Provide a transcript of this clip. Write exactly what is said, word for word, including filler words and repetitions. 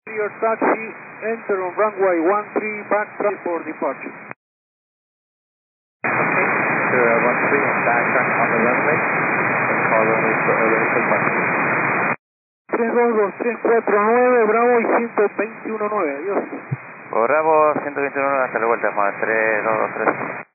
Your taxi, enter on runway one three, backtrack for departure. Zero one three and backtrack on the runway. Call runway for early departure. tres dos dos tres cuatro nueve, Bravo y ciento veintiuno nueve, adiós. Bravo, ciento veintiuno, hasta la vuelta, más tres dos dos tres.